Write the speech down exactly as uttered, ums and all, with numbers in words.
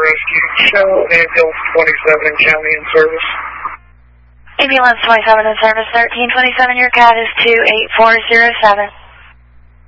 rescue. Show ambulance twenty-seven in county in service. Ambulance twenty-seven in service, thirteen twenty-seven, your cat is two eight four zero seven.